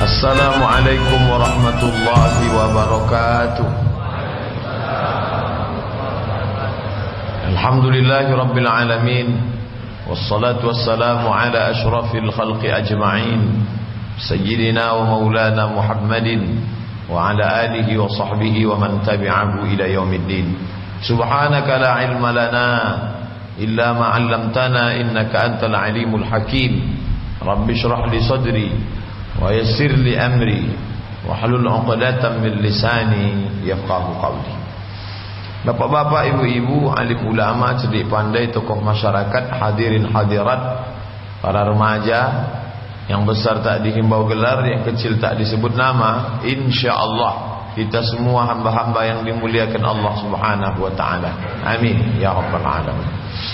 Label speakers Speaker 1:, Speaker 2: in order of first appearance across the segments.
Speaker 1: Assalamualaikum warahmatullahi wabarakatuh. Alhamdulillahi rabbil alamin, wassalatu wassalamu ala ashrafil khalqi ajma'in, sayyidina wa maulana Muhammadin wa ala alihi wa sahbihi wa man tabi'ahu ila yaumiddin. Subhanaka la ilma lana illa ma 'allamtana innaka antal alimul hakim. Rabbi shrah li sadri wa yassir li amri wa hlul 'uqdatam min lisani yafqahu qawli. Bapak-bapak, ibu-ibu, alim ulama, cerdik pandai, tokoh masyarakat, hadirin hadirat, para remaja, yang besar tak dihimbau gelar, yang kecil tak disebut nama, insyaallah kita semua hamba-hamba yang dimuliakan Allah Subhanahu wa taala. Amin ya rabbal alamin.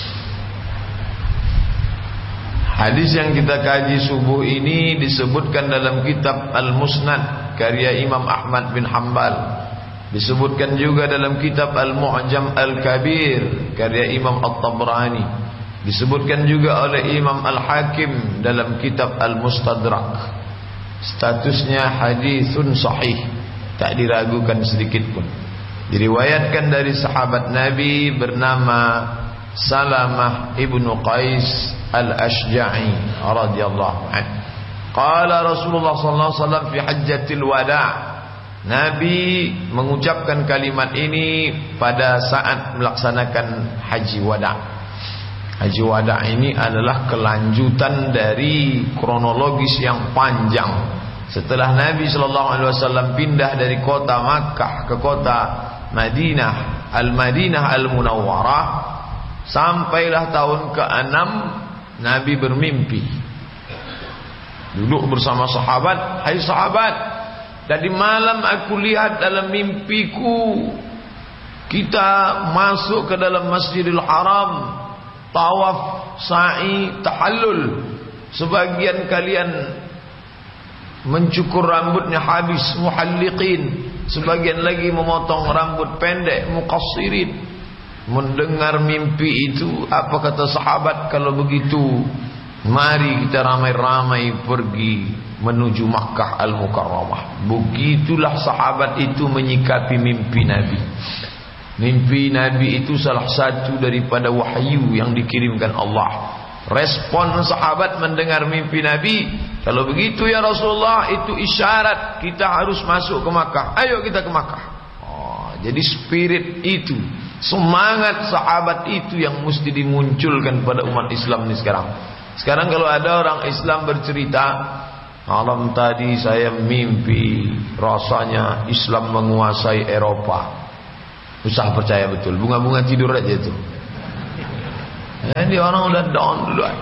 Speaker 1: Hadis yang kita kaji subuh ini disebutkan dalam kitab Al-Musnad karya Imam Ahmad bin Hanbal. Disebutkan juga dalam kitab Al-Mu'jam Al-Kabir karya Imam At-Tabrani. Disebutkan juga oleh Imam Al-Hakim dalam kitab Al-Mustadrak. Statusnya hadisun sahih, tak diragukan sedikit pun. Diriwayatkan dari sahabat Nabi bernama Salamah ibnu Qais Al-Ashja'i radhiyallahu anhu. Qala Rasulullah sallallahu alaihi wasallam fi hajjatil wada'. Nabi mengucapkan kalimat ini pada saat melaksanakan haji wada'. Haji wada' ini adalah kelanjutan dari kronologis yang panjang. Setelah Nabi sallallahu alaihi wasallam pindah dari kota Makkah ke kota Madinah, Al-Madinah Al-Munawwarah, sampailah tahun ke-6 Nabi bermimpi. Duduk bersama sahabat, hai sahabat, tadi malam aku lihat dalam mimpiku kita masuk ke dalam Masjidil Haram, tawaf, sa'i, tahallul. Sebagian kalian mencukur rambutnya habis, muhalliqin. Sebagian lagi memotong rambut pendek, muqassirin. Mendengar mimpi itu, apa kata sahabat? Kalau begitu, mari kita ramai-ramai pergi menuju Makkah Al-Mukarramah. Begitulah sahabat itu menyikapi mimpi Nabi. Mimpi Nabi itu salah satu daripada wahyu yang dikirimkan Allah. Respon sahabat mendengar mimpi Nabi, kalau begitu ya Rasulullah, itu isyarat kita harus masuk ke Makkah. Ayo kita ke Makkah. Jadi spirit itu, semangat sahabat itu yang mesti dimunculkan pada umat Islam ini sekarang. Sekarang kalau ada orang Islam bercerita, malam tadi saya mimpi rasanya Islam menguasai Eropa, usah percaya betul, bunga-bunga tidur aja itu. Jadi orang udah down duluan.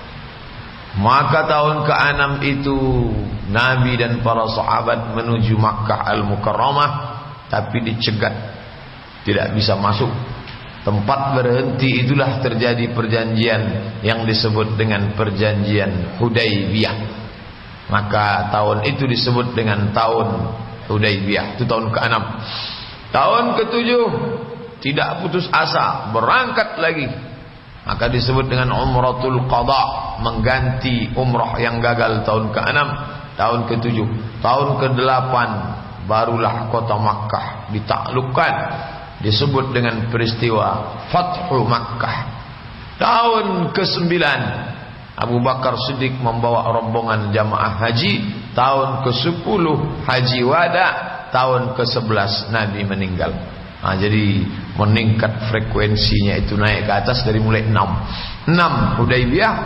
Speaker 1: Maka tahun ke-6 itu Nabi dan para sahabat menuju Makkah Al-Mukarramah, tapi dicegat, tidak bisa masuk. Tempat berhenti itulah terjadi perjanjian yang disebut dengan perjanjian Hudaybiyah. Maka tahun itu disebut dengan tahun Hudaybiyah. Itu tahun ke-6. Tahun ke-7 tidak putus asa, berangkat lagi. Maka disebut dengan Umratul Qadha, mengganti umrah yang gagal tahun ke-6. Tahun ke-7, tahun ke-8 barulah kota Makkah ditaklukkan, disebut dengan peristiwa Fathu Makkah. Tahun ke-9 Abu Bakar Siddiq membawa rombongan jamaah haji. Tahun ke-10 haji wada. Tahun ke-11 Nabi meninggal. Jadi meningkat frekuensinya itu, naik ke atas dari mulai 6 Hudaybiyah,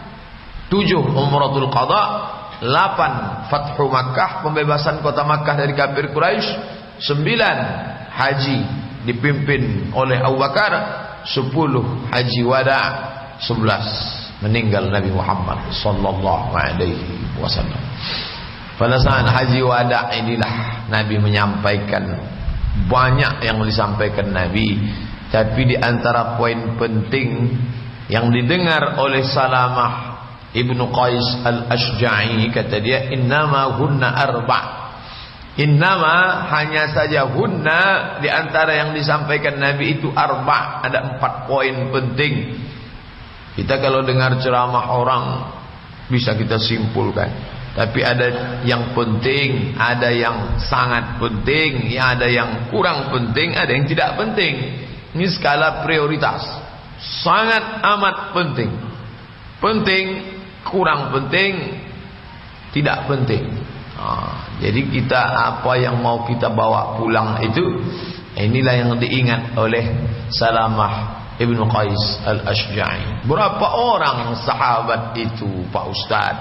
Speaker 1: 7 Umratul Qadha, 8 Fathu Makkah, pembebasan kota Makkah dari kafir Quraisy, 9 haji dipimpin oleh Abu Bakar, 10 haji wada, 11 meninggal Nabi Muhammad sallallahu alaihi wasallam. Pada saat haji wada inilah Nabi menyampaikan banyak yang disampaikan Nabi, tapi di antara poin penting yang didengar oleh Salamah Ibnu Qais Al-Ashja'i, kata dia, innama hunna arba'. Innama, hanya saja, hunna, di antara yang disampaikan Nabi itu arba', ada 4 poin penting. Kita kalau dengar ceramah orang bisa kita simpulkan Tapi ada yang penting, ada yang sangat penting, ada yang kurang penting, ada yang tidak penting. Ini skala prioritas. Sangat amat penting. Penting, kurang penting, tidak penting. Jadi kita apa yang mau kita bawa pulang itu, inilah yang diingat oleh Salamah Ibn Qais Al-Ashja'i. Berapa orang sahabat itu Pak Ustaz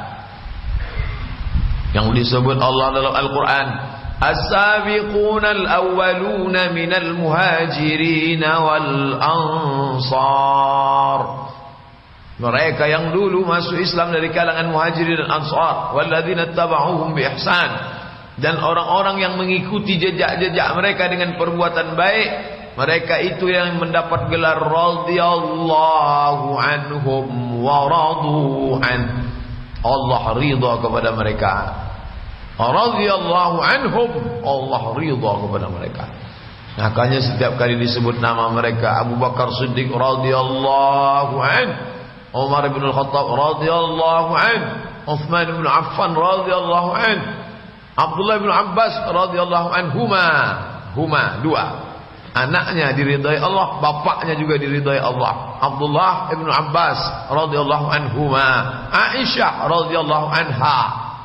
Speaker 1: yang disebut Allah dalam Al-Quran, as-sabiquna al-awwaluna minal muhajirin wal ansar, mereka yang dulu masuk Islam dari kalangan muhajirin dan ansar, walladzina taba'uhum bi ihsan, dan orang-orang yang mengikuti jejak-jejak mereka dengan perbuatan baik, mereka itu yang mendapat gelar radhiyallahu anhum wa radu an. Allah ridha kepada mereka. Radhiyallahu anhum, Allah ridha kepada mereka. Makanya setiap kali disebut nama mereka, Abu Bakar Siddiq radhiyallahu an, Umar bin Al-Khattab radhiyallahu an, Uthman bin Affan radhiyallahu an, Abdullah bin Abbas radhiyallahu anhuma. Huma dua. Anaknya diridai Allah, bapaknya juga diridai Allah. Abdullah ibn Abbas radhiyallahu anhuma, Aisyah radhiyallahu anha.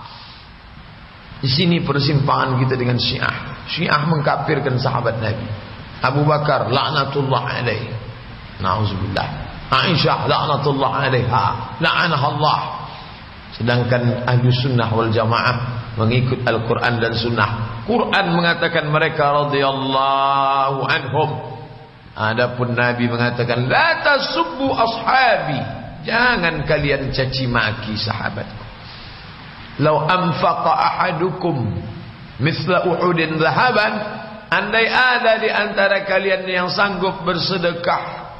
Speaker 1: Di sini persimpangan kita dengan Syiah. Syiah mengkafirkan sahabat Nabi. Abu Bakar laknatullah alaihi, na'udzubillah. Aisyah laknatullah alaiha, la'anah Allah. Sedangkan ahli sunnah wal jamaah mengikut Al-Quran dan sunnah. Quran mengatakan mereka radhiyallahu anhum. Adapun Nabi mengatakan la tasubbu ashabi, jangan kalian caci maki sahabatku. Lau anfaqa ahadukum mithla Uhudin dhahaban, andai ada di antara kalian yang sanggup bersedekah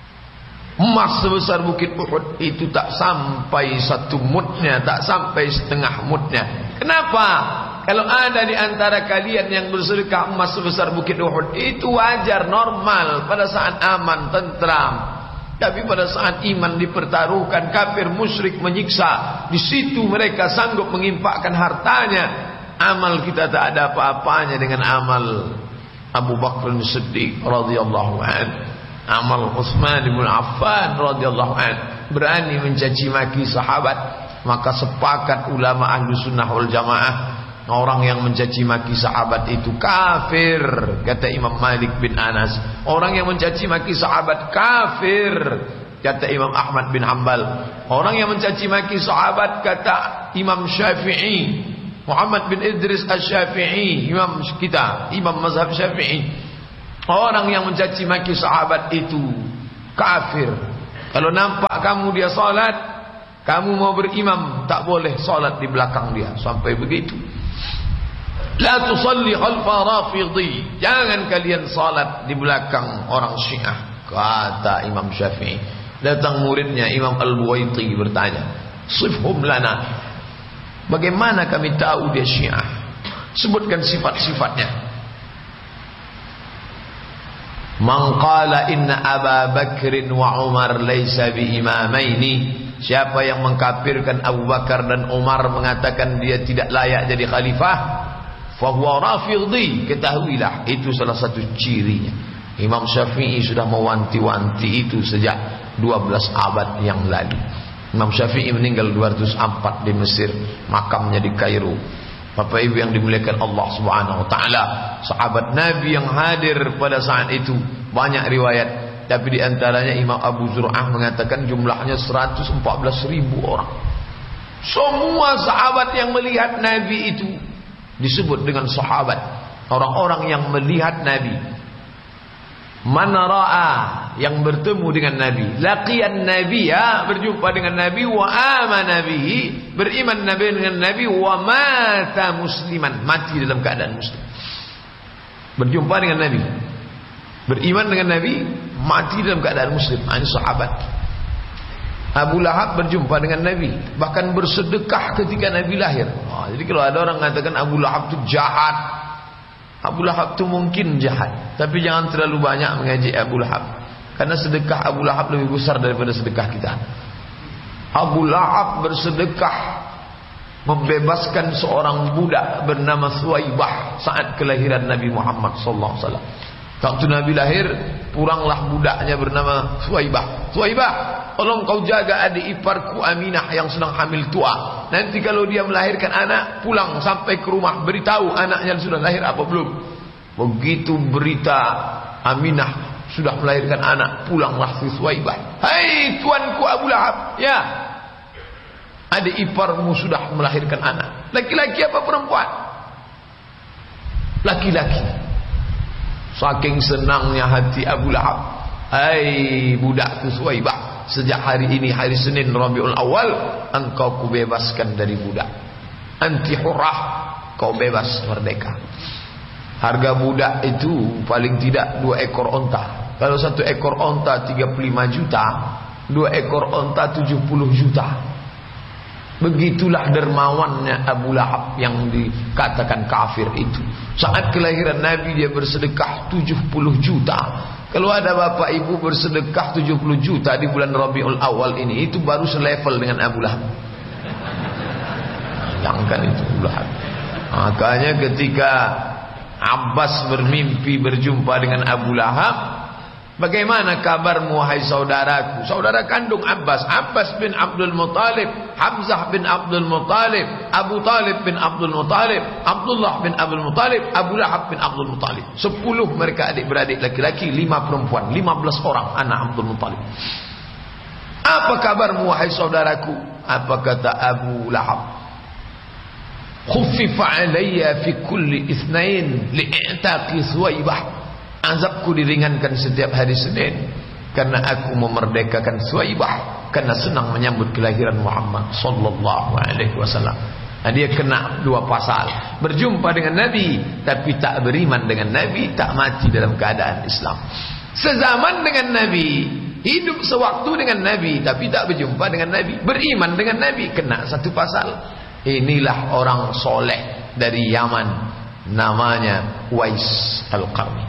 Speaker 1: emas sebesar bukit Uhud, itu tak sampai satu mudnya, tak sampai setengah mudnya. Kenapa? Kalau ada di antara kalian yang bersedekah emas sebesar bukit Uhud, itu wajar, normal pada saat aman, tentram. Tapi pada saat iman dipertaruhkan, kafir musyrik menyiksa, di situ mereka sanggup mengimpakkan hartanya. Amal kita tak ada apa-apanya dengan amal Abu Bakar Siddiq radhiyallahu anhu, amal Utsman bin Affan radhiyallahu anhu. Berani mencaci maki sahabat. Maka sepakat ulama ahlu sunnah wal jamaah, orang yang mencaci maki sahabat itu kafir, kata Imam Malik bin Anas. Orang yang mencaci maki sahabat kafir, kata Imam Ahmad bin Hanbal. Orang yang mencaci maki sahabat, kata Imam Syafi'i, Muhammad bin Idris Asy-Syafi'i, imam kita, imam mazhab Syafi'i. Orang yang mencaci maki sahabat itu kafir. Kalau nampak kamu dia salat, kamu mau berimam, tak boleh salat di belakang dia. Sampai begitu. La tusalli khalfa rafidhi, jangan kalian salat di belakang orang Syiah, kata Imam Syafi'i. Datang muridnya Imam Al-Buwaiti bertanya, sifhum lana, bagaimana kami tahu dia Syiah? Sebutkan sifat-sifatnya. Man qala inna Aba Bakrin wa Umar laysa bi imamaini, siapa yang mengkafirkan Abu Bakar dan Umar, mengatakan dia tidak layak jadi khalifah, fahuwa rafidhi, ketahuilah itu salah satu cirinya. Imam Syafi'i sudah mewanti-wanti itu sejak 12 abad yang lalu. Imam Syafi'i meninggal 204 di Mesir, makamnya di Kairo. Bapak Ibu yang dimuliakan Allah Subhanahu wa taala, sahabat Nabi yang hadir pada saat itu banyak riwayat, tapi di antaranya Imam Abu Zur'ah mengatakan jumlahnya 114.000 orang. Semua sahabat yang melihat Nabi itu disebut dengan sahabat, orang-orang yang melihat Nabi. Man ra'a, yang bertemu dengan Nabi, laqiyan nabiyya, berjumpa dengan Nabi, wa amana bihi, beriman Nabi dengan Nabi, wa mata musliman, mati dalam keadaan muslim. Berjumpa dengan Nabi, beriman dengan Nabi, mati dalam keadaan muslim. Ini sahabat. Abu Lahab berjumpa dengan Nabi, bahkan bersedekah ketika Nabi lahir. Jadi kalau ada orang mengatakan Abu Lahab itu jahat, Abu Lahab itu mungkin jahat, tapi jangan terlalu banyak mengaji Abu Lahab, karena sedekah Abu Lahab lebih besar daripada sedekah kita. Abu Lahab bersedekah membebaskan seorang budak bernama Suwaibah saat kelahiran Nabi Muhammad sallallahu alaihi wasallam. Waktu Nabi lahir, pulanglah budaknya bernama Suwaibah. Suwaibah, tolong kau jaga adik iparku Aminah yang sedang hamil tua. Nanti kalau dia melahirkan anak, pulang sampai ke rumah, beritahu anaknya sudah lahir apa belum. Begitu berita Aminah sudah melahirkan anak, pulanglah si Suwaibah. Hai tuanku Abu Lahab, ya, adik iparmu sudah melahirkan anak. Laki-laki apa perempuan? Laki-laki. Saking senangnya hati Abu Lahab. Hai budakku Suwaibah, sejak hari ini, hari Senin Rabiul Awal, engkau kubebaskan dari budak. Anti hurrah, kau bebas, merdeka. Harga budak itu paling tidak 2 ekor onta. Kalau 1 ekor onta 35 juta, 2 ekor onta 70 juta. Begitulah dermawannya Abu Lahab yang dikatakan kafir itu. Saat kelahiran Nabi dia bersedekah 70 juta. Kalau ada bapak ibu bersedekah 70 juta di bulan Rabiul Awal ini, itu baru selevel dengan Abu Lahab. Bayangkan itu Abu Lahab. Makanya ketika Abbas bermimpi berjumpa dengan Abu Lahab, bagaimana kabarmu wahai saudaraku? Saudara kandung Abbas, Abbas bin Abdul Muttalib, Hamzah bin Abdul Muttalib, Abu Talib bin Abdul Muttalib, Abdullah bin Abdul Muttalib, Abu Lahab bin Abdul Muttalib. 10 mereka adik-beradik laki-laki, 5 perempuan, 15 orang anak Abdul Muttalib. Apa kabarmu wahai saudaraku? Apa kata Abu Lahab? Khuffifa alayya fi kulli itsnain li'taqi Suwaibah. Azabku diringankan setiap hari Senin karena aku memerdekakan Suwaibah, karena senang menyambut kelahiran Muhammad sallallahu alaihi wasallam. Dia kena 2 pasal. Berjumpa dengan Nabi tapi tak beriman dengan Nabi, tak mati dalam keadaan Islam. Sezaman dengan Nabi, hidup sewaktu dengan Nabi tapi tak berjumpa dengan Nabi. Beriman dengan Nabi, kena 1 pasal. Inilah orang soleh dari Yaman, namanya Uwais Al-Qarni.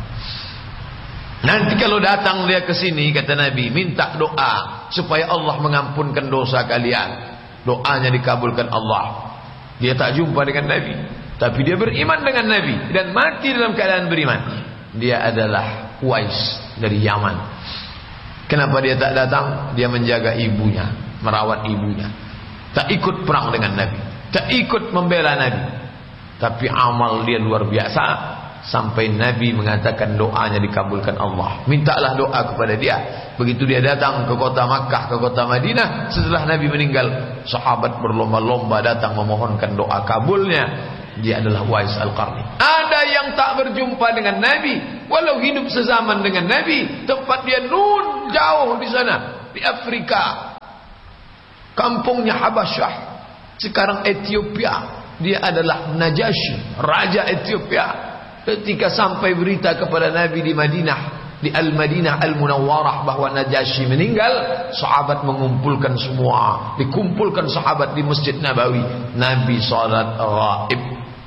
Speaker 1: Nanti kalau datang dia ke sini, kata Nabi, minta doa supaya Allah mengampunkan dosa kalian. Doanya dikabulkan Allah. Dia tak jumpa dengan Nabi, tapi dia beriman dengan Nabi dan mati dalam keadaan beriman. Dia adalah Uwais dari Yaman. Kenapa dia tak datang? Dia menjaga ibunya, merawat ibunya. Tak ikut perang dengan Nabi, tak ikut membela Nabi, tapi amal dia luar biasa. Sampai Nabi mengatakan doanya dikabulkan Allah. Mintalah doa kepada dia. Begitu dia datang ke kota Makkah, ke kota Madinah, setelah Nabi meninggal, sahabat berlomba-lomba datang memohonkan doa kabulnya. Dia adalah Uwais Al-Qarni. Ada yang tak berjumpa dengan Nabi, walau hidup sezaman dengan Nabi. Tempat dia nun jauh di sana, di Afrika, kampungnya Habasyah, sekarang Ethiopia. Dia adalah Najasyi, raja Ethiopia. Ketika sampai berita kepada Nabi di Madinah, di Al-Madinah Al-Munawwarah, bahwa Najasyi meninggal, sahabat mengumpulkan semua, dikumpulkan sahabat di Masjid Nabawi. Nabi salat ghaib.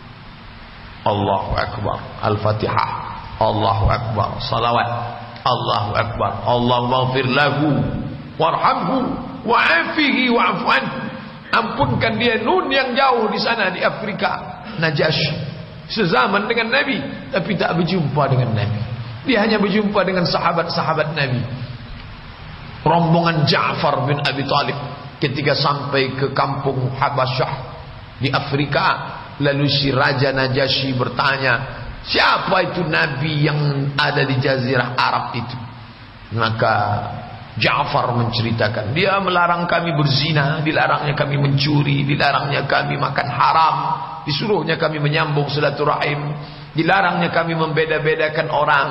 Speaker 1: Allahu Akbar, Al-Fatihah, Allahu Akbar, salawat, Allahu Akbar, Allahumma ighfir lahu warhamhu wa'afihi wa'fu anhu. Ampunkan dia, nun yang jauh di sana di Afrika. Najasyi sezaman dengan Nabi tapi tak berjumpa dengan Nabi. Dia hanya berjumpa dengan sahabat-sahabat Nabi. Rombongan Ja'far bin Abi Talib ketika sampai ke kampung Habasyah di Afrika, lalu si Raja Najasyi bertanya, siapa itu Nabi yang ada di Jazirah Arab itu? Maka Ja'far menceritakan, dia melarang kami berzina, dilarangnya kami mencuri, dilarangnya kami makan haram, disuruhnya kami menyambung silaturahim, dilarangnya kami membeda-bedakan orang.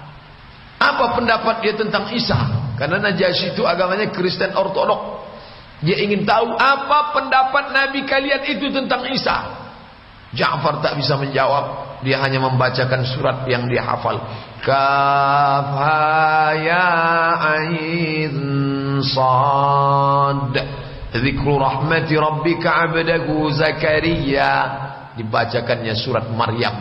Speaker 1: Apa pendapat dia tentang Isa? Karena Najasyi itu agamanya Kristen Ortodok. Dia ingin tahu apa pendapat Nabi kalian itu tentang Isa. Ja'far tak bisa menjawab. Dia hanya membacakan surat yang dia hafal. Kaf ha ya ain sad. Dzikru rahmati rabbika 'abdahu Zakaria. Dibacakannya surat Maryam.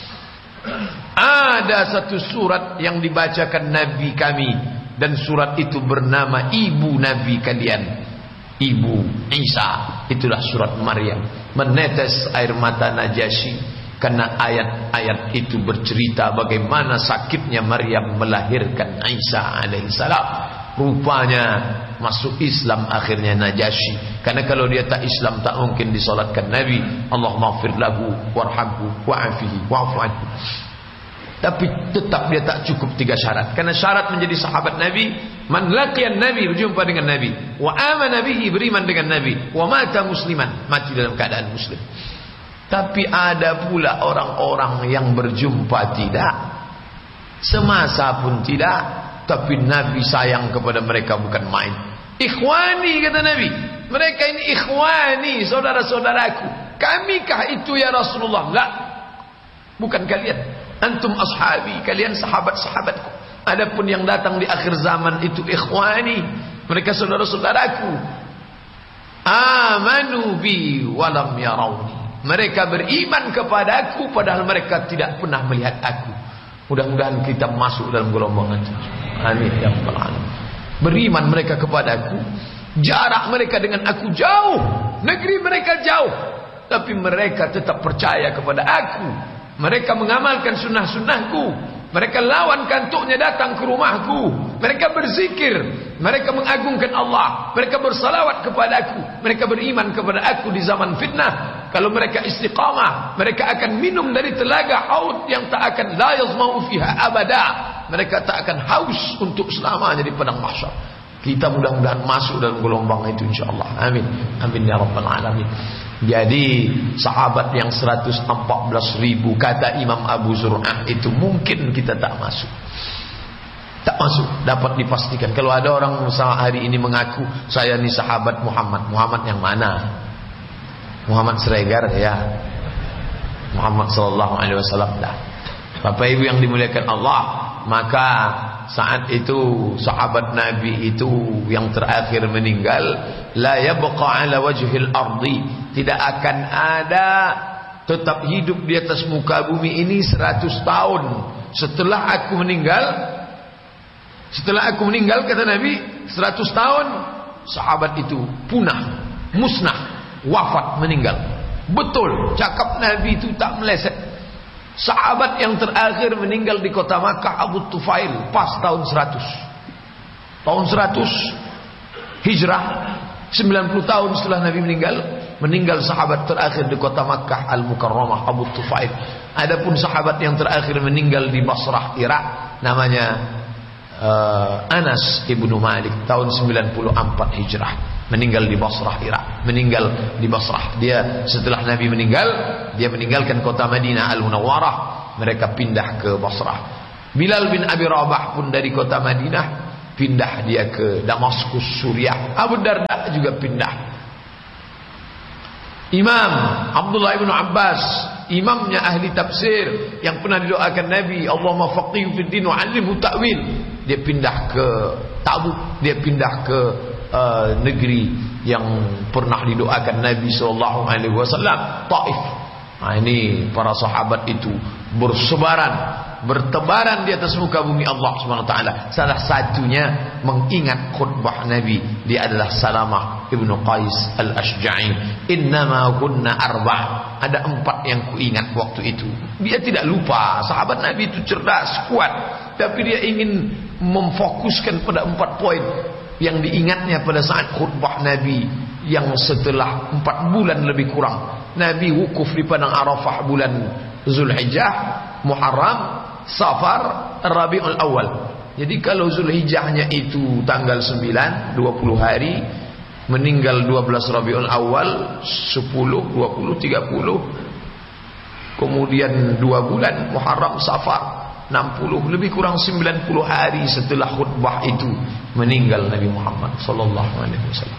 Speaker 1: Ada satu surat yang dibacakan Nabi kami, dan surat itu bernama ibu Nabi kalian. ibu Isa. Itulah surat Maryam. Menetes air mata Najasyi karena ayat-ayat itu bercerita bagaimana sakitnya Maryam melahirkan Isa alaihissalam. Rupanya masuk Islam akhirnya Najasyi, karena kalau dia tak Islam tak mungkin disolatkan Nabi. Allahumma ighfir lahu warhamhu wa'afihi wa'fu anhu. Tapi tetap dia tak cukup 3 syarat. Karena syarat menjadi sahabat Nabi, man laqiyan Nabi, berjumpa dengan Nabi, wa amana bihi, beriman dengan Nabi, wa mata musliman, mati dalam keadaan muslim. Tapi ada pula orang-orang yang berjumpa tidak, semasa pun tidak, tapi Nabi sayang kepada mereka bukan main. Ikhwani, kata Nabi, mereka ini ikhwani, saudara-saudaraku. Kamikah itu ya Rasulullah? La, bukan kalian. Antum ashabi, kalian sahabat-sahabatku. Adapun yang datang di akhir zaman itu ikhwani, mereka saudara-saudaraku. Amanu bi walam yarawni, mereka beriman kepadaku padahal mereka tidak pernah melihat aku. Mudah-mudahan kita masuk dalam golongan itu. Amin ya rabbal alamin. Beriman mereka kepadaku, jarak mereka dengan aku jauh, negeri mereka jauh, tapi mereka tetap percaya kepada aku. Mereka mengamalkan sunnah-sunnahku. Mereka lawan kantuknya datang ke rumahku. Mereka berzikir. Mereka mengagungkan Allah. Mereka bersalawat kepadaku. Mereka beriman kepada aku di zaman fitnah. Kalau mereka istiqamah, mereka akan minum dari telaga haud yang tak akan la yazma'u fiha abada. Mereka tak akan haus untuk selamanya di padang mahsyar. Kita mudah-mudahan masuk dalam gelombang itu insyaallah. Amin. Amin ya rabbal alamin. Jadi sahabat yang 114.000 kata Imam Abu Zur'ah itu mungkin kita tak masuk. Tak masuk, dapat dipastikan. Kalau ada orang misalnya hari ini mengaku saya ni sahabat Muhammad. Muhammad yang mana? Muhammad Siregar ya. Muhammad sallallahu alaihi wasallam dah. Bapak Ibu yang dimuliakan Allah, maka saat itu sahabat Nabi itu yang terakhir meninggal, la yabqa ala wajhil ardi, tidak akan ada tetap hidup di atas muka bumi ini 100 tahun setelah aku meninggal. Setelah aku meninggal, kata Nabi, 100 tahun sahabat itu punah, musnah, wafat, meninggal. Betul, cakap Nabi itu tak meleset. Sahabat yang terakhir meninggal di kota Makkah, Abu Tufail, pas tahun 100. Tahun 100 Hijrah, 90 tahun setelah Nabi meninggal sahabat terakhir di kota Makkah Al-Mukarramah, Abu Tufail. Adapun sahabat yang terakhir meninggal di Basrah, Irak, namanya Anas ibnu Malik, tahun 94 Hijrah, meninggal di Basrah, Irak. Meninggal di Basrah. Dia setelah Nabi meninggal, dia meninggalkan kota Madinah Al-Munawwarah, mereka pindah ke Basrah. Bilal bin Abi Rabah pun dari kota Madinah pindah dia ke Damaskus, Suriah. Abu Darda juga pindah. Imam Abdullah ibn Abbas, imamnya ahli tafsir yang pernah didoakan Nabi, Allahumma faqihu fid din wa 'allimhu ta'wil, dia pindah ke Tabuk, dia pindah ke negeri yang pernah didoakan Nabi sallallahu alaihi wasallam, Taif. Nah, ini para sahabat itu bertebaran di atas muka bumi Allah Subhanahu wa taala. Salah satunya mengingat khutbah Nabi, dia adalah Salamah ibnu Qais al-Ashja'i. Innama kunna arba', ada 4 yang kuingat waktu itu. Dia tidak lupa, sahabat Nabi itu cerdas, kuat, tapi dia ingin memfokuskan pada 4 poin yang diingatnya pada saat khutbah Nabi yang setelah 4 bulan lebih kurang. Nabi wukuf di padang Arafah bulan Zulhijjah, Muharram, Safar, Rabiul Awal. Jadi kalau Zulhijjahnya itu tanggal 9, 20 hari, meninggal 12 Rabiul Awal, 10, 20, 30, kemudian 2 bulan Muharram, Safar, 60, lebih kurang 90 hari setelah khutbah itu meninggal Nabi Muhammad sallallahu alaihi wasallam.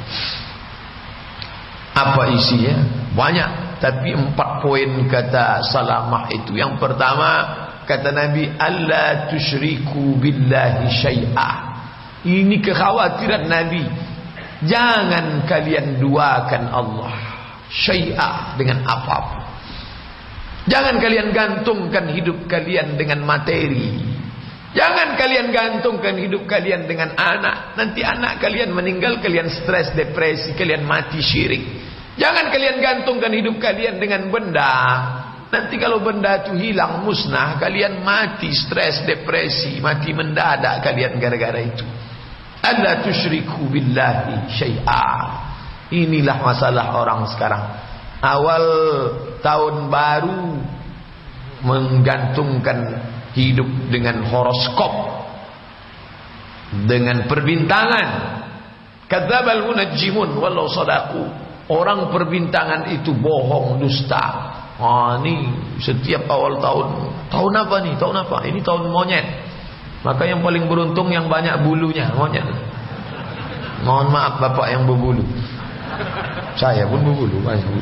Speaker 1: Apa isinya? Banyak, tapi 4 poin kata Salamah itu. Yang pertama, kata Nabi, alla tusyriku billahi syai'a. Ini kekhawatiran Nabi, jangan kalian duakan Allah syai'a, dengan apapun. Jangan kalian gantungkan hidup kalian dengan materi. Jangan kalian gantungkan hidup kalian dengan anak. Nanti anak kalian meninggal, kalian stres, depresi, kalian mati syirik. Jangan kalian gantungkan hidup kalian dengan benda. Nanti kalau benda itu hilang, musnah, kalian mati stres, depresi, mati mendadak kalian gara-gara itu. Alla tusyriku billahi syai'a. Inilah masalah orang sekarang. Awal tahun baru menggantungkan hidup dengan horoskop, dengan perbintangan. Kadzdzabal munajjimun walau sadaqu. Orang perbintangan itu bohong, dusta. Ini setiap awal tahun. Tahun apa nih? Tahun apa? Ini tahun monyet. Maka yang paling beruntung yang banyak bulunya, monyet. Mohon maaf bapak yang berbulu. Saya pun berbulu.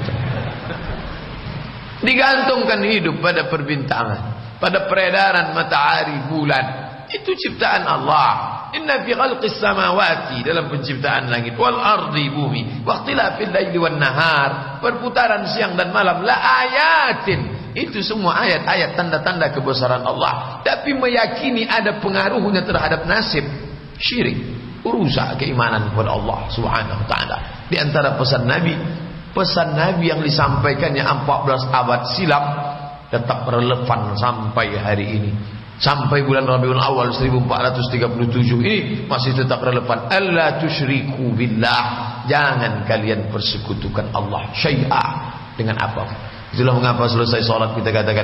Speaker 1: Digantungkan hidup pada perbintangan, pada peredaran matahari, bulan. Itu ciptaan Allah. Inna fi khalqis samawati, dalam penciptaan langit, wal ardi, bumi, waqtilafil laili wan nahar, perputaran siang dan malam, la ayatin. Itu semua ayat-ayat tanda-tanda kebesaran Allah. Tapi meyakini ada pengaruhnya terhadap nasib, syirik, rusak keimanan kepada Allah Subhanahu wa taala. Di antara pesan Nabi yang disampaikannya 14 abad silam tetap relevan sampai hari ini. Sampai bulan Rabiul Awal 1437 ini masih tetap relevan. Alla tusyriku billah. Jangan kalian persekutukan Allah syai'a, dengan apa. Itulah mengapa selesai salat kita katakan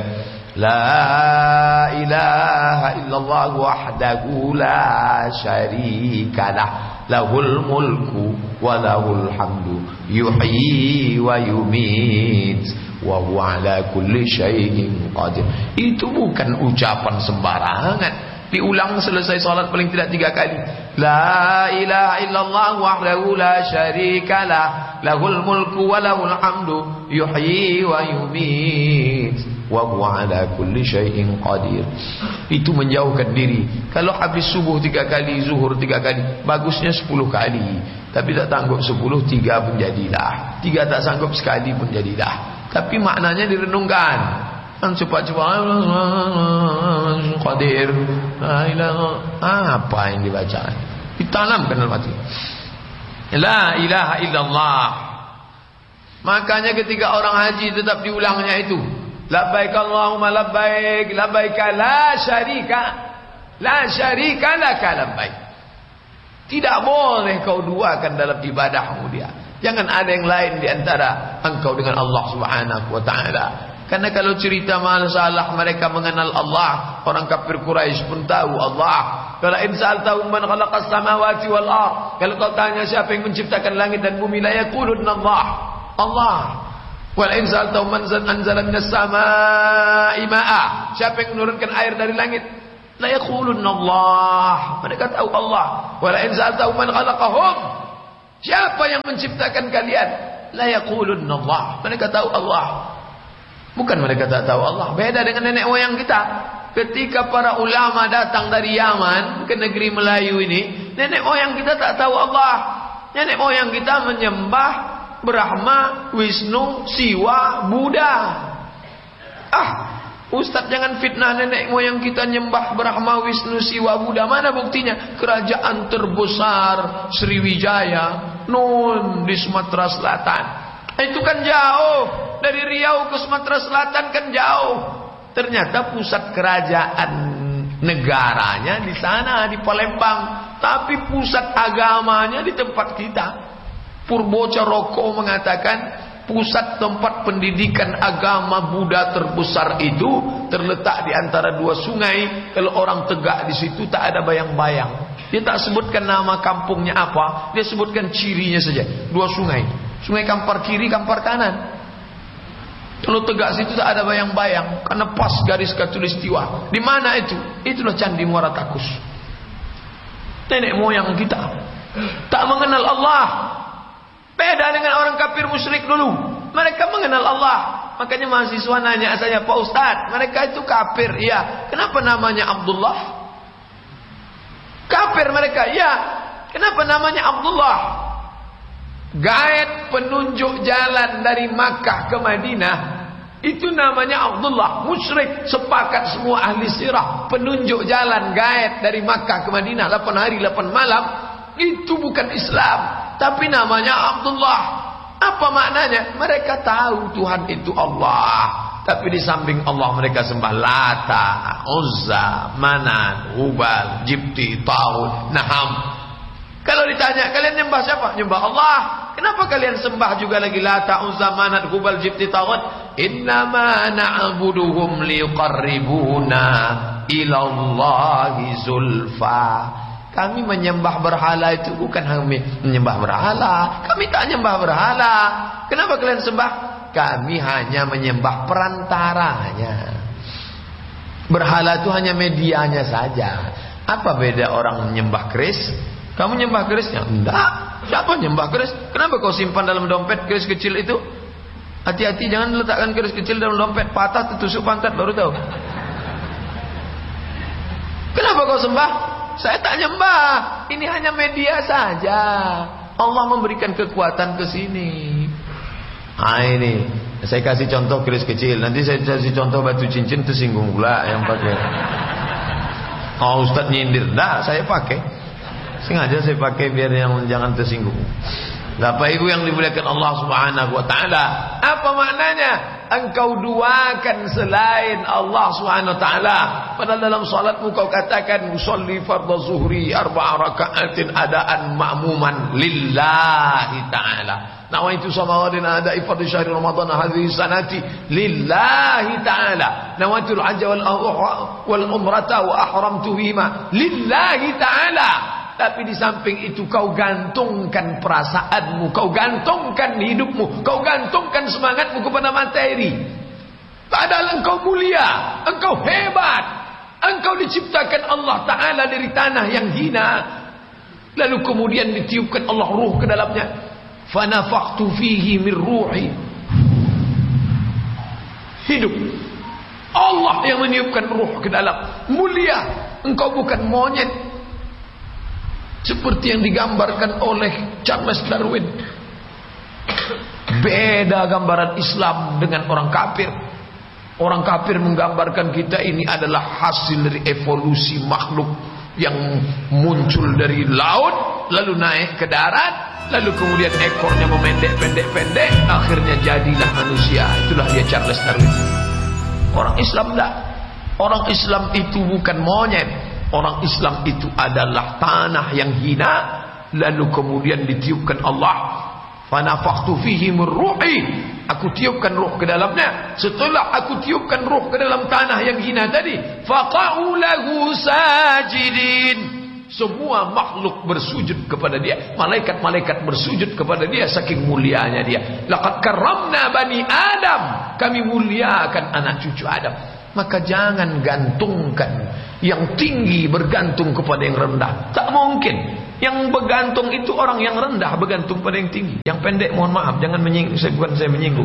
Speaker 1: la ilaha illallah wahdahu la syarikalah, lahul mulku wa lahul hamdu, yuhyi wa yumit, wa huwa ala kulli syai'in qadir. Itu bukan ucapan sembarangan. Diulang selesai salat paling tidak 3 kali. La ilaha illallah wahdahu la syarikalah, lahul mulku wa lahul hamdu, yuhyi wa yumit, wa huwa ala kulli syai'in qadir. Itu menjauhkan diri. Kalau habis subuh 3 kali, zuhur 3 kali, bagusnya 10 kali. Tapi tak sanggup 10, 3 pun jadilah. 3 tak sanggup, sekali pun jadilah. Tapi maknanya direnungkan. Cepat-cepat qadir, apa yang dibaca, ditanamkan dalam hati. La ilaha illallah. Makanya ketika orang haji tetap diulangnya itu, labbaik Allahumma labbaik, labbaik la syarika laka labbaik. Tidak boleh kau duakan dalam ibadahmu dia. Jangan ada yang lain di antara engkau dengan Allah Subhanahu wa taala. Karena kalau cerita masalah mereka mengenal Allah, orang kafir Quraisy pun tahu Allah. Kalau insal tahu man khalaqas samawati wal ard, kalau kau tanya siapa yang menciptakan langit dan bumi, la yaqulunna Allah. Allah. Wal insal tahu man anzala minas samaa'i ma'a, siapa yang menurunkan air dari langit, la yaqulunna Allah. Mereka tahu Allah. Wal insal tahu man khalaqahum, siapa yang menciptakan kalian, la yaqulunna Allah. Mereka tahu Allah. Bukan mereka tak tahu Allah. Beda dengan nenek moyang kita. Ketika para ulama datang dari Yaman ke negeri Melayu ini, nenek moyang kita tak tahu Allah. Nenek moyang kita menyembah Brahma, Wisnu, Siwa, Buddha. Ustaz jangan fitnah nenek moyang kita nyembah Brahma, Wisnu, Siwa, Buddha. Mana buktinya? Kerajaan terbesar Sriwijaya di Sumatera Selatan. Itu kan jauh. Dari Riau ke Sumatera Selatan kan jauh. Ternyata pusat kerajaan negaranya di sana, di Palembang. Tapi pusat agamanya di tempat kita. Purbocaroko mengatakan pusat tempat pendidikan agama Buddha terbesar itu terletak di antara 2 sungai. Kalau orang tegak di situ tak ada bayang-bayang. Dia tak sebutkan nama kampungnya apa, dia sebutkan cirinya saja. 2 sungai. Sungai Kampar kiri, Kampar kanan. Kalau tegak situ tak ada bayang-bayang, karena pas garis khatulistiwa. Di mana itu? Itulah Candi Muara Takus. Nenek moyang kita tak mengenal Allah. Beda dengan orang kafir musyrik dulu. Mereka mengenal Allah. Makanya mahasiswa nanya saya, Pak Ustadz, mereka itu kafir. Iya. Kenapa namanya Abdullah? Kafir mereka. Iya. Kenapa namanya Abdullah? Guide penunjuk jalan dari Makkah ke Madinah Itu namanya Abdullah, musyrik. Sepakat semua ahli sirah, penunjuk jalan gaib dari Makkah ke Madinah 8 hari 8 malam. Itu bukan Islam, tapi namanya Abdullah. Apa maknanya? Mereka tahu Tuhan itu Allah, tapi di samping Allah mereka sembah Lata, Uzza, Manat, Hubal, Jibti, Taut, Naham. Kalau ditanya, kalian nyembah siapa? Nyembah Allah. Kenapa kalian sembah juga lagi Lata, Uzza, Manat, Hubal, Jibti, Taut? Innama na'buduhum liqarribuna ilallahi zulfa. Kami menyembah berhala itu bukan menyembah berhala. Kami tak menyembah berhala. Kenapa kalian sembah? Kami hanya menyembah perantaranya. Berhala itu hanya medianya saja. Apa beda orang menyembah keris? Kamu nyembah kerisnya? Enggak. Siapa nyembah keris? Kenapa kau simpan dalam dompet keris kecil itu? Hati-hati, jangan letakkan keris kecil dalam dompet. Patah, tusuk pantat, baru tahu. Kenapa kau sembah? Saya tak nyembah. Ini hanya media saja. Allah memberikan kekuatan ke sini. Ini saya kasih contoh keris kecil. Nanti saya kasih contoh batu cincin, tersinggung pula yang pakai. Oh, Ustaz nyindir. Nah, saya pakai. Sengaja saya pakai biar yang jangan tersinggung. Bapak Ibu yang dimuliakan Allah Subhanahu wa taala, apa maknanya? Engkau duakan selain Allah Subhanahu wa taala. Padahal dalam salatmu kau katakan usolli fardhu zuhri 4 raka'atin adaan ma'muman lillahi taala. Nawaitu samawadin ada ifardhi syahri Ramadan hadhihi sanati lillahi ta'ala. Nawaitu al-hajja wal umrata wa ahramtu bihima lillahi ta'ala. Tapi di samping itu kau gantungkan perasaanmu, kau gantungkan hidupmu, kau gantungkan semangatmu kepada materi. Padahal engkau mulia, engkau hebat, engkau diciptakan Allah Ta'ala dari tanah yang hina. Lalu kemudian ditiupkan Allah ruh ke dalamnya. Fanafaqtu fihi min ruhi. Hidup. Allah yang meniupkan ruh ke dalam. Mulia. Engkau bukan monyet seperti yang digambarkan oleh Charles Darwin. Beda gambaran Islam dengan orang kafir. Orang kafir menggambarkan kita ini adalah hasil dari evolusi makhluk yang muncul dari laut, lalu naik ke darat, lalu kemudian ekornya memendek-pendek-pendek, akhirnya jadilah manusia. Itulah dia Charles Darwin. Orang Islam enggak. Orang Islam itu bukan monyet. Orang Islam itu adalah tanah yang hina, lalu kemudian ditiupkan Allah. Fanafaqtu fihi min ruhi. Aku tiupkan ruh ke dalamnya. Setelah aku tiupkan ruh ke dalam tanah yang hina tadi, faqa'u lahu sajidin. Semua makhluk bersujud kepada dia. Malaikat-malaikat bersujud kepada dia, saking mulianya dia. Laqad karramna bani Adam. Kami muliakan anak cucu Adam. Maka jangan gantungkan yang tinggi bergantung kepada yang rendah. Tak mungkin. Yang bergantung itu orang yang rendah bergantung pada yang tinggi. Yang pendek mohon maaf, jangan menyinggung. Bukan saya menyinggung.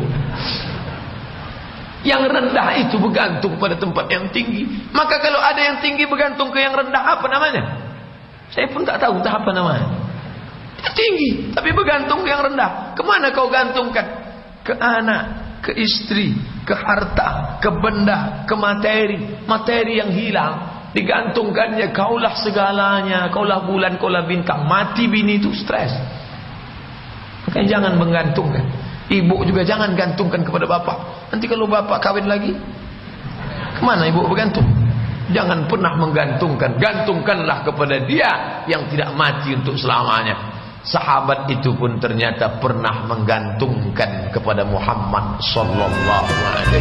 Speaker 1: Yang rendah itu bergantung pada tempat yang tinggi. Maka kalau ada yang tinggi bergantung ke yang rendah, apa namanya? Saya pun tak tahu apa namanya. Tinggi tapi bergantung ke yang rendah. Kemana kau gantungkan? Ke anak, ke istri, ke harta, ke benda, ke materi. Materi yang hilang, digantungkannya kaulah segalanya, kaulah bulan, kaulah bintang. Mati bini itu stres. Makanya jangan menggantungkan. Ibu juga jangan gantungkan kepada bapak. Nanti kalau bapak kawin lagi, kemana ibu bergantung? Jangan pernah menggantungkan. Gantungkanlah kepada dia yang tidak mati untuk selamanya. Sahabat itu pun ternyata pernah menggantungkan kepada Muhammad sallallahu alaihi